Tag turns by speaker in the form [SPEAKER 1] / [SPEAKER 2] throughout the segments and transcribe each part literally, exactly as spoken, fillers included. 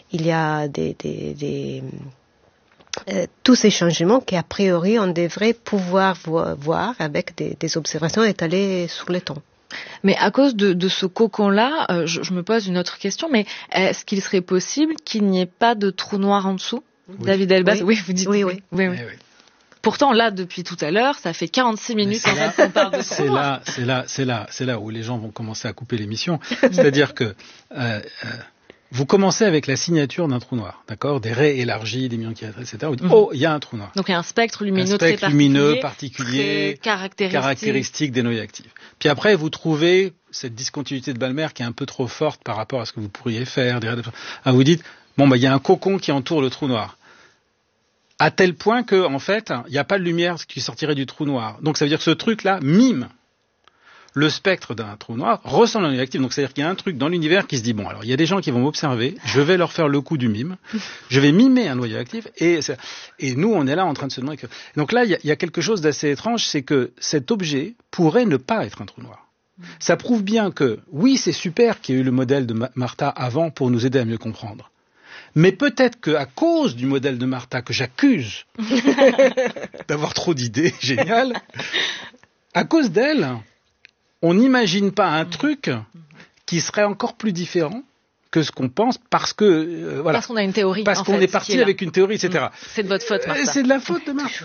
[SPEAKER 1] il y a des, des, des euh, tous ces changements qu'a priori on devrait pouvoir vo- voir avec des, des observations étalées sur le temps.
[SPEAKER 2] Mais à cause de, de ce cocon-là, euh, je, je me pose une autre question, mais est-ce qu'il serait possible qu'il n'y ait pas de trou noir en dessous? Oui. David Elbaz, oui. oui, vous dites
[SPEAKER 1] oui.
[SPEAKER 2] Oui,
[SPEAKER 1] oui.
[SPEAKER 2] oui, oui.
[SPEAKER 3] Eh oui.
[SPEAKER 2] Pourtant, là, depuis tout à l'heure, ça fait quarante-six minutes en fait qu'on parle de trou
[SPEAKER 3] c'est
[SPEAKER 2] noir.
[SPEAKER 3] là, c'est là, c'est là, c'est là où les gens vont commencer à couper l'émission. C'est-à-dire que euh, euh, vous commencez avec la signature d'un trou noir, d'accord, des raies élargies, des millions de kilomètres, et cetera. Vous dites, mm-hmm. oh, il y a un trou noir.
[SPEAKER 2] Donc il y a un spectre lumineux,
[SPEAKER 3] un spectre
[SPEAKER 2] très
[SPEAKER 3] lumineux
[SPEAKER 2] particulier,
[SPEAKER 3] particulier,
[SPEAKER 2] très caractéristique.
[SPEAKER 3] caractéristique des noyaux actifs. Puis après, vous trouvez cette discontinuité de Balmer qui est un peu trop forte par rapport à ce que vous pourriez faire. Ah, vous dites, bon, bah, il y a un cocon qui entoure le trou noir. À tel point que, en fait, il n'y a pas de lumière qui sortirait du trou noir. Donc ça veut dire que ce truc-là mime le spectre d'un trou noir, ressemble à un noyau actif. Donc c'est-à-dire qu'il y a un truc dans l'univers qui se dit, bon, alors il y a des gens qui vont m'observer, je vais leur faire le coup du mime, je vais mimer un noyau actif, et, et nous, on est là en train de se demander que... Donc là, il y a, il y a quelque chose d'assez étrange, c'est que cet objet pourrait ne pas être un trou noir. Ça prouve bien que, oui, c'est super qu'il y ait eu le modèle de Martha avant pour nous aider à mieux comprendre. Mais peut-être qu'à cause du modèle de Martha que j'accuse d'avoir trop d'idées géniales, à cause d'elle, on n'imagine pas un truc qui serait encore plus différent que ce qu'on pense parce que euh, voilà.
[SPEAKER 2] Parce qu'on a une théorie.
[SPEAKER 3] Parce
[SPEAKER 2] en
[SPEAKER 3] qu'on
[SPEAKER 2] fait,
[SPEAKER 3] est parti est avec une théorie, et cetera.
[SPEAKER 2] C'est de votre faute, Martha.
[SPEAKER 3] C'est de la faute de Martha.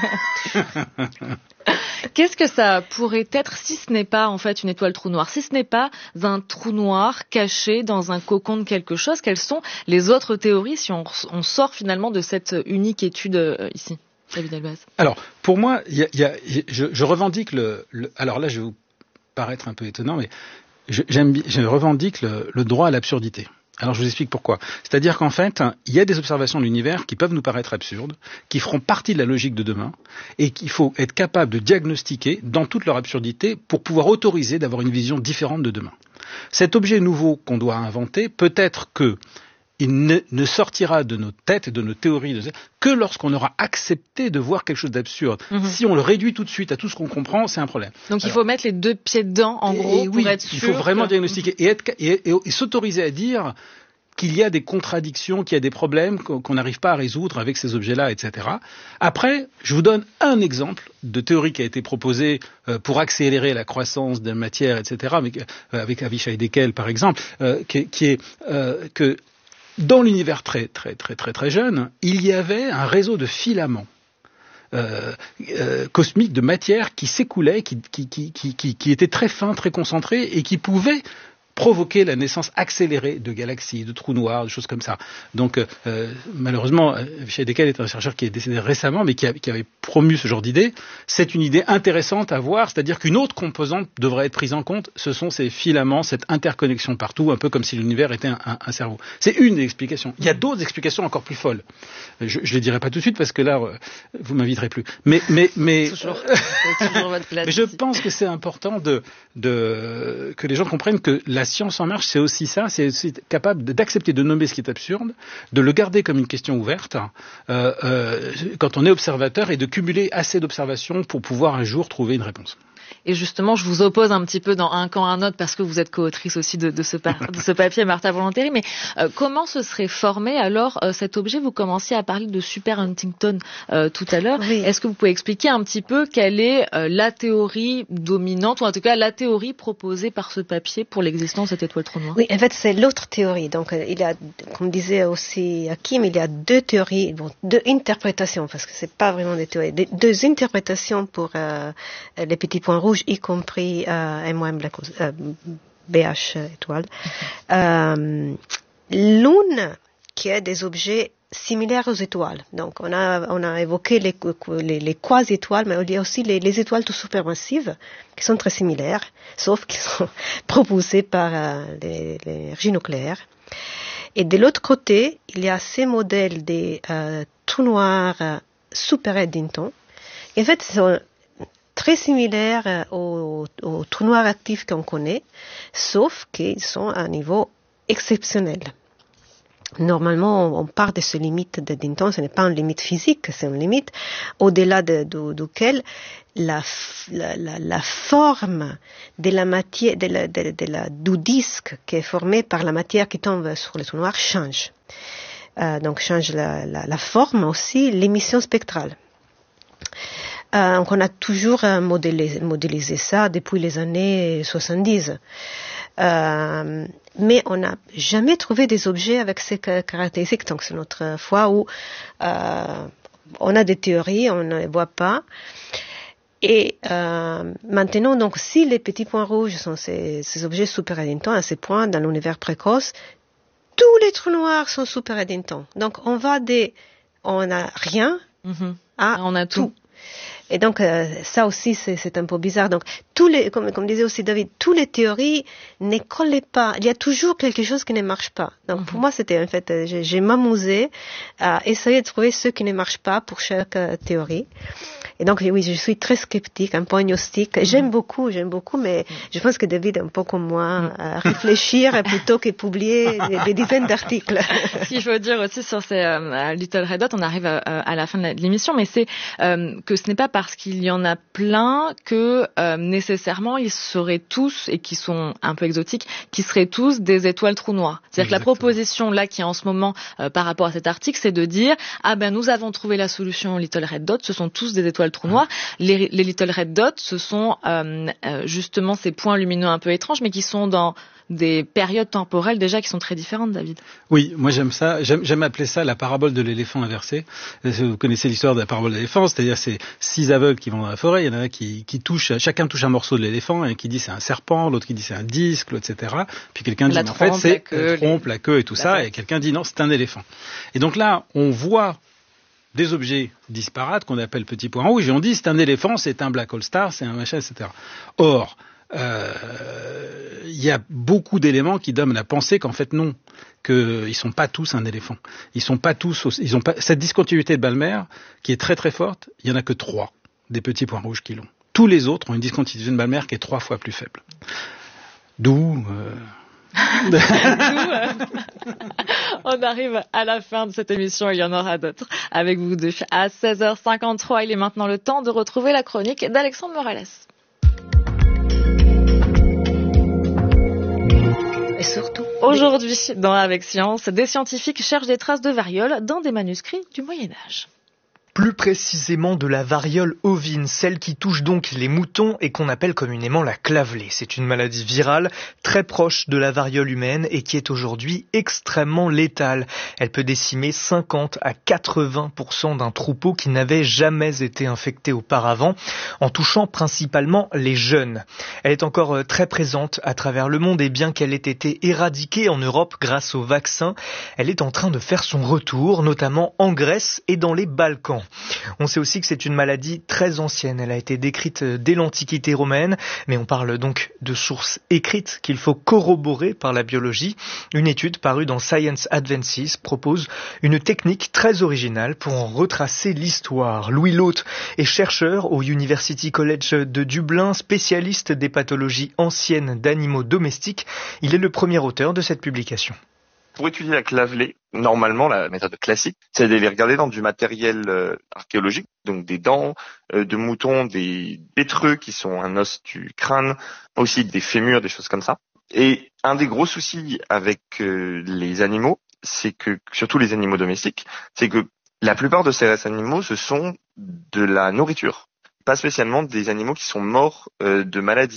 [SPEAKER 2] Qu'est-ce que ça pourrait être si ce n'est pas en fait une étoile trou noir, si ce n'est pas un trou noir caché dans un cocon de quelque chose? Quelles sont les autres théories si on, on sort finalement de cette unique étude euh, ici, David Elbaz?
[SPEAKER 3] Alors, pour moi, y a, y a, je, je revendique le, le... Alors là, je vais vous paraître un peu étonnant, mais je, j'aime, je revendique le, le droit à l'absurdité. Alors je vous explique pourquoi. C'est-à-dire qu'en fait, il y a des observations de l'univers qui peuvent nous paraître absurdes, qui feront partie de la logique de demain, et qu'il faut être capable de diagnostiquer dans toute leur absurdité pour pouvoir autoriser d'avoir une vision différente de demain. Cet objet nouveau qu'on doit inventer, peut-être que il ne, ne sortira de nos têtes et de nos théories de, que lorsqu'on aura accepté de voir quelque chose d'absurde. Mmh. Si on le réduit tout de suite à tout ce qu'on comprend, c'est un problème.
[SPEAKER 2] Donc Alors, il faut mettre les deux pieds dedans, en et, gros, et pour
[SPEAKER 3] oui,
[SPEAKER 2] être sûr.
[SPEAKER 3] Il faut vraiment
[SPEAKER 2] que...
[SPEAKER 3] diagnostiquer et, être, et, et, et s'autoriser à dire qu'il y a des contradictions, qu'il y a des problèmes qu'on n'arrive pas à résoudre avec ces objets-là, et cetera. Après, je vous donne un exemple de théorie qui a été proposée euh, pour accélérer la croissance de la matière, et cetera, mais, euh, avec Avishai Dekel, par exemple, euh, qui, qui est euh, que dans l'univers très, très, très, très, très jeune, il y avait un réseau de filaments euh, euh, cosmiques de matière qui s'écoulait, qui, qui, qui, qui, qui, qui était très fin, très concentré et qui pouvait provoquer la naissance accélérée de galaxies, de trous noirs, de choses comme ça. Donc, euh, malheureusement, Avishai Dekel est un chercheur qui est décédé récemment, mais qui, a, qui avait promu ce genre d'idée. C'est une idée intéressante à voir, c'est-à-dire qu'une autre composante devrait être prise en compte, ce sont ces filaments, cette interconnexion partout, un peu comme si l'univers était un, un, un cerveau. C'est une des explications. Il y a d'autres explications encore plus folles. Je ne les dirai pas tout de suite, parce que là, vous m'inviterez plus. Mais, mais, mais,
[SPEAKER 2] toujours, toujours votre place.
[SPEAKER 3] Mais je pense que c'est important de, de, que les gens comprennent que la La science en marche, c'est aussi ça, c'est aussi capable d'accepter de nommer ce qui est absurde, de le garder comme une question ouverte euh, euh, quand on est observateur et de cumuler assez d'observations pour pouvoir un jour trouver une réponse.
[SPEAKER 2] Et justement, je vous oppose un petit peu dans un camp, un autre, parce que vous êtes co-autrice aussi de, de, ce, par, de ce papier, Martha Volonteri. Mais euh, comment se serait formé alors euh, cet objet? Vous commenciez à parler de Super Huntington euh, tout à l'heure. Oui. Est-ce que vous pouvez expliquer un petit peu quelle est euh, la théorie dominante, ou en tout cas la théorie proposée par ce papier pour l'existence de cette étoile trou noir?
[SPEAKER 1] Oui, en fait, c'est l'autre théorie. Donc, il y a, comme disait aussi Hakim, il y a deux théories, bon, deux interprétations, parce que c'est pas vraiment des théories, deux interprétations pour euh, les petits points rouges, y compris euh, M O M Black, euh, B H étoile. Euh, l'une qui est des objets similaires aux étoiles. Donc, on a, on a évoqué les, les, les quasi-étoiles, mais il y a aussi les, les étoiles tout supermassives qui sont très similaires, sauf qu'ils sont propulsées par euh, les, les énergies nucléaires. Et de l'autre côté, il y a ces modèles des euh, trous noirs euh, super Eddington. En fait, ils sont très similaires aux, aux trous noirs actifs qu'on connaît, sauf qu'ils sont à un niveau exceptionnel. Normalement, on part de ce limite d'Eddington, ce n'est pas une limite physique, c'est une limite au-delà de, de, duquel la, la, la, la forme de la matière, de la, de, de la, du disque qui est formé par la matière qui tombe sur le trou noir change. euh, donc change la, la, la forme aussi, l'émission spectrale. Euh, donc on a toujours euh, modélisé, modélisé ça depuis les années soixante-dix. Euh, mais on n'a jamais trouvé des objets avec ces caractéristiques. Donc c'est notre fois où euh, on a des théories, on ne les voit pas. Et euh, maintenant, donc, si les petits points rouges sont ces, ces objets super édentants, à ces points dans l'univers précoce, tous les trous noirs sont super édentants. Donc on va des, on n'a rien
[SPEAKER 2] mm-hmm.
[SPEAKER 1] à
[SPEAKER 2] on a tout.
[SPEAKER 1] tout. Et donc euh, ça aussi c'est, c'est un peu bizarre. Donc tous les, comme, comme disait aussi David, toutes les théories ne collaient pas. Il y a toujours quelque chose qui ne marche pas. Donc mm-hmm. pour moi c'était en fait, j'ai, j'ai m'amusé à essayer de trouver ce qui ne marche pas pour chaque euh, théorie. Et donc oui, je suis très sceptique, un peu agnostique. Mm-hmm. J'aime beaucoup, j'aime beaucoup, mais mm-hmm. je pense que David est un peu comme moi, mm-hmm. à réfléchir plutôt que publier des, des dizaines d'articles.
[SPEAKER 2] Ce qu'il faut dire aussi sur ces euh, Little Red Dots, on arrive à, à la fin de l'émission, mais c'est euh, que ce n'est pas parce qu'il y en a plein que euh, nécessairement ils seraient tous, et qui sont un peu exotiques, qui seraient tous des étoiles trous noirs. C'est-à-dire Exactement. Que la proposition là qui est en ce moment euh, par rapport à cet article, c'est de dire ah ben nous avons trouvé la solution Little Red Dots, ce sont tous des étoiles trous noirs. Les, les Little Red Dots, ce sont euh, euh, justement ces points lumineux un peu étranges, mais qui sont dans des périodes temporelles déjà qui sont très différentes, David.
[SPEAKER 3] Oui, moi j'aime ça. J'aime, j'aime appeler ça la parabole de l'éléphant inversé. Vous connaissez l'histoire de la parabole de l'éléphant, c'est-à-dire c'est six aveugles qui vont dans la forêt. Il y en a un qui, qui touche, chacun touche un morceau de l'éléphant, et qui dit c'est un serpent, l'autre qui dit c'est un disque, l'autre et cetera. Puis quelqu'un dit
[SPEAKER 2] la
[SPEAKER 3] mais en
[SPEAKER 2] trompe,
[SPEAKER 3] fait c'est
[SPEAKER 2] la queue,
[SPEAKER 3] la trompe, les... la queue et tout ça, et quelqu'un dit non c'est un éléphant. Et donc là on voit des objets disparates qu'on appelle petits points rouges, et on dit c'est un éléphant, c'est un black hole star, c'est un machin, et cetera. Or, il euh, y a beaucoup d'éléments qui donnent à penser qu'en fait non, qu'ils ne sont pas tous un éléphant. Ils sont pas tous, ils ont pas cette discontinuité de Balmer qui est très très forte. Il y en a que trois des petits points rouges qui l'ont. Tous les autres ont une discontinuité de Balmer qui est trois fois plus faible. D'où euh,
[SPEAKER 2] on arrive à la fin de cette émission, il y en aura d'autres avec vous deux. À seize heures cinquante-trois, il est maintenant le temps de retrouver la chronique d'Alexandre Morales.
[SPEAKER 1] Et surtout,
[SPEAKER 2] aujourd'hui, dans Avec Science, des scientifiques cherchent des traces de variole dans des manuscrits du Moyen-Âge.
[SPEAKER 4] Plus précisément de la variole ovine, celle qui touche donc les moutons et qu'on appelle communément la clavelée. C'est une maladie virale très proche de la variole humaine et qui est aujourd'hui extrêmement létale. Elle peut décimer cinquante à quatre-vingts pour cent d'un troupeau qui n'avait jamais été infecté auparavant, en touchant principalement les jeunes. Elle est encore très présente à travers le monde et bien qu'elle ait été éradiquée en Europe grâce au vaccin, elle est en train de faire son retour, notamment en Grèce et dans les Balkans. On sait aussi que c'est une maladie très ancienne. Elle a été décrite dès l'Antiquité romaine, mais on parle donc de sources écrites qu'il faut corroborer par la biologie. Une étude parue dans Science Advances propose une technique très originale pour en retracer l'histoire. Louis Lhot est chercheur au University College de Dublin, spécialiste des pathologies anciennes d'animaux domestiques. Il est le premier auteur de cette publication.
[SPEAKER 5] Pour étudier la clavelée, normalement, la méthode classique, c'est d'aller regarder dans du matériel euh, archéologique, donc des dents euh, de moutons, des pétreux qui sont un os du crâne, aussi des fémurs, des choses comme ça. Et un des gros soucis avec euh, les animaux, c'est que, surtout les animaux domestiques, c'est que la plupart de ces restes animaux, ce sont de la nourriture, pas spécialement des animaux qui sont morts euh, de maladie.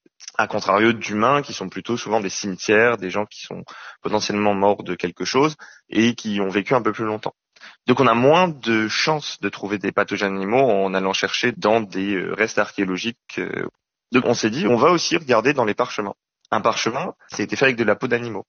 [SPEAKER 5] À contrario d'humains qui sont plutôt souvent des cimetières, des gens qui sont potentiellement morts de quelque chose et qui ont vécu un peu plus longtemps. Donc on a moins de chances de trouver des pathogènes animaux en allant chercher dans des restes archéologiques. Donc on s'est dit, on va aussi regarder dans les parchemins. Un parchemin, ça a été fait avec de la peau d'animaux.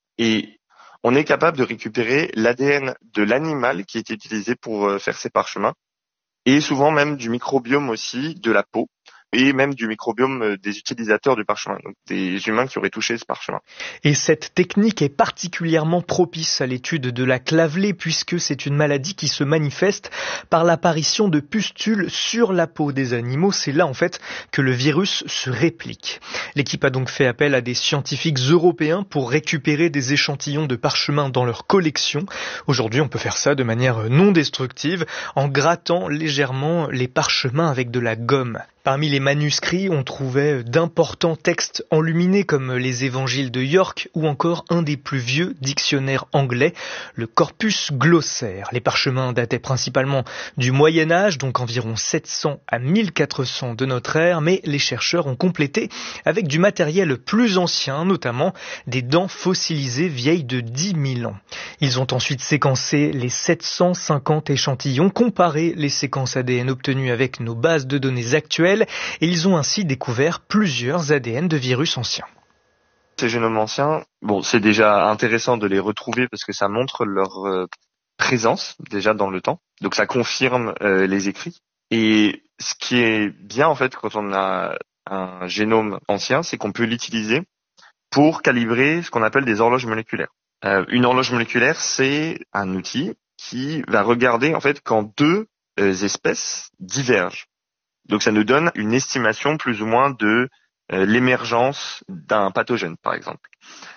[SPEAKER 5] Et on est capable de récupérer l'A D N de l'animal qui était utilisé pour faire ces parchemins et souvent même du microbiome aussi de la peau. Et même du microbiome des utilisateurs du parchemin, donc des humains qui auraient touché ce parchemin.
[SPEAKER 4] Et cette technique est particulièrement propice à l'étude de la clavelée puisque c'est une maladie qui se manifeste par l'apparition de pustules sur la peau des animaux. C'est là en fait que le virus se réplique. L'équipe a donc fait appel à des scientifiques européens pour récupérer des échantillons de parchemin dans leur collection. Aujourd'hui, on peut faire ça de manière non destructive en grattant légèrement les parchemins avec de la gomme. Parmi les manuscrits, on trouvait d'importants textes enluminés comme les évangiles de York ou encore un des plus vieux dictionnaires anglais, le corpus glossaire. Les parchemins dataient principalement du Moyen-Âge, donc environ sept cents à mille quatre cents de notre ère, mais les chercheurs ont complété avec du matériel plus ancien, notamment des dents fossilisées vieilles de dix mille ans. Ils ont ensuite séquencé les sept cent cinquante échantillons, comparé les séquences A D N obtenues avec nos bases de données actuelles, et ils ont ainsi découvert plusieurs A D N de virus anciens.
[SPEAKER 5] Ces génomes anciens, bon, c'est déjà intéressant de les retrouver parce que ça montre leur euh, présence déjà dans le temps. Donc ça confirme euh, les écrits. Et ce qui est bien en fait quand on a un génome ancien, c'est qu'on peut l'utiliser pour calibrer ce qu'on appelle des horloges moléculaires. Euh, une horloge moléculaire, c'est un outil qui va regarder en fait quand deux euh, espèces divergent. Donc ça nous donne une estimation plus ou moins de euh, l'émergence d'un pathogène, par exemple.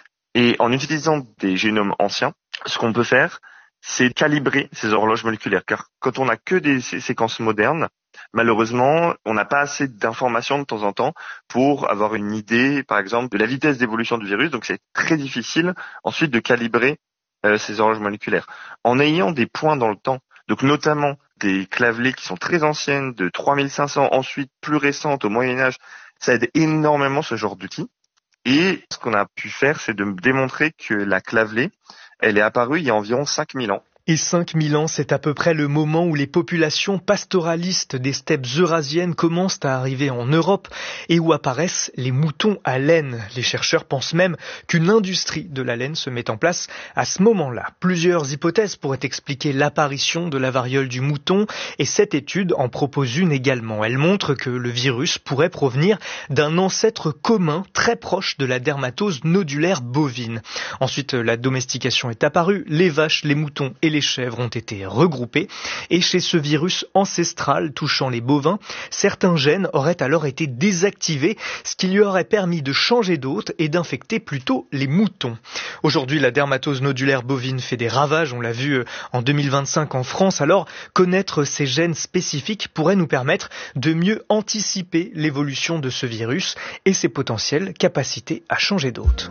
[SPEAKER 5] Et en utilisant des génomes anciens, ce qu'on peut faire, c'est calibrer ces horloges moléculaires. Car quand on n'a que des sé- séquences modernes, malheureusement, on n'a pas assez d'informations de temps en temps pour avoir une idée, par exemple, de la vitesse d'évolution du virus. Donc c'est très difficile ensuite de calibrer euh, ces horloges moléculaires. En ayant des points dans le temps, donc notamment des clavelets qui sont très anciennes, de trois mille cinq cents, ensuite plus récentes au Moyen-Âge, ça aide énormément ce genre d'outils. Et ce qu'on a pu faire, c'est de démontrer que la clavelée, elle est apparue il y a environ cinq mille ans.
[SPEAKER 4] Et cinq mille ans, c'est à peu près le moment où les populations pastoralistes des steppes eurasiennes commencent à arriver en Europe et où apparaissent les moutons à laine. Les chercheurs pensent même qu'une industrie de la laine se met en place à ce moment-là. Plusieurs hypothèses pourraient expliquer l'apparition de la variole du mouton et cette étude en propose une également. Elle montre que le virus pourrait provenir d'un ancêtre commun très proche de la dermatose nodulaire bovine. Ensuite, la domestication est apparue, les vaches, les moutons et les Les chèvres ont été regroupées et chez ce virus ancestral touchant les bovins, certains gènes auraient alors été désactivés, ce qui lui aurait permis de changer d'hôte et d'infecter plutôt les moutons. Aujourd'hui, la dermatose nodulaire bovine fait des ravages, on l'a vu en deux mille vingt-cinq en France, alors connaître ces gènes spécifiques pourrait nous permettre de mieux anticiper l'évolution de ce virus et ses potentielles capacités à changer d'hôte.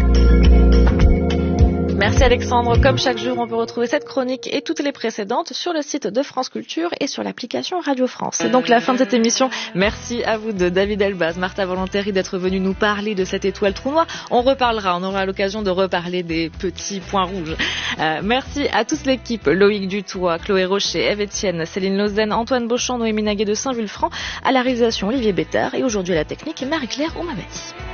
[SPEAKER 2] Merci Alexandre. Comme chaque jour, on peut retrouver cette chronique et toutes les précédentes sur le site de France Culture et sur l'application Radio France. C'est donc la fin de cette émission. Merci à vous de David Elbaz, Martha Volontéry d'être venus nous parler de cette étoile trou noir. On reparlera, on aura l'occasion de reparler des petits points rouges. Euh, merci à toute l'équipe, Loïc Dutoit, Chloé Rocher, Eve Etienne, Céline Lauzen, Antoine Beauchamp, Noémie Naguet de Saint-Vulfranc, à la réalisation Olivier Bétard et aujourd'hui à la technique Marie-Claire Oumamadi.